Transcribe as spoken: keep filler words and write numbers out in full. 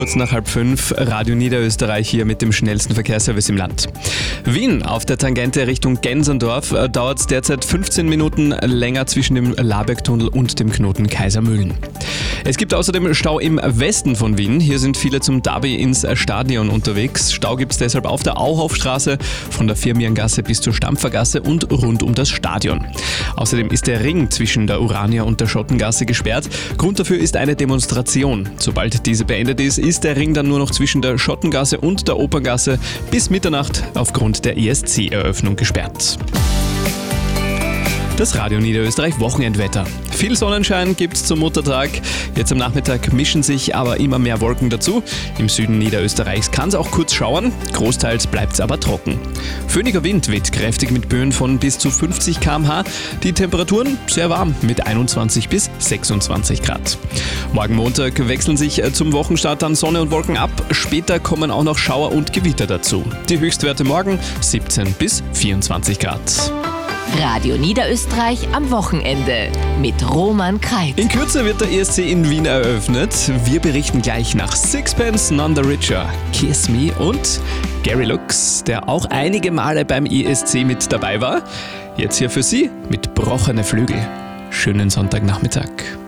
Kurz nach halb fünf, Radio Niederösterreich hier mit dem schnellsten Verkehrsservice im Land. Wien auf der Tangente Richtung Gensendorf äh, dauert es derzeit fünfzehn Minuten länger zwischen dem Labergtunnel und dem Knoten Kaisermühlen. Es gibt außerdem Stau im Westen von Wien. Hier sind viele zum Derby ins Stadion unterwegs. Stau gibt es deshalb auf der Auhofstraße, von der Firmiengasse bis zur Stampfergasse und rund um das Stadion. Außerdem ist der Ring zwischen der Urania und der Schottengasse gesperrt. Grund dafür ist eine Demonstration. Sobald diese beendet ist, ist der Ring dann nur noch zwischen der Schottengasse und der Operngasse bis Mitternacht aufgrund der E S C-Eröffnung gesperrt. Das Radio Niederösterreich Wochenendwetter. Viel Sonnenschein gibt's zum Muttertag. Jetzt am Nachmittag mischen sich aber immer mehr Wolken dazu. Im Süden Niederösterreichs kann es auch kurz schauern, großteils bleibt's aber trocken. Föhniger Wind weht kräftig mit Böen von bis zu fünfzig Kilometer pro Stunde. Die Temperaturen sehr warm mit einundzwanzig bis sechsundzwanzig Grad. Morgen Montag wechseln sich zum Wochenstart dann Sonne und Wolken ab. Später kommen auch noch Schauer und Gewitter dazu. Die Höchstwerte morgen siebzehn bis vierundzwanzig Grad. Radio Niederösterreich am Wochenende mit Roman Kreit. In Kürze wird der E S C in Wien eröffnet. Wir berichten gleich nach Sixpence None the Richer, Kiss Me und Gary Lux, der auch einige Male beim E S C mit dabei war. Jetzt hier für Sie mit Brochene Flügel. Schönen Sonntagnachmittag.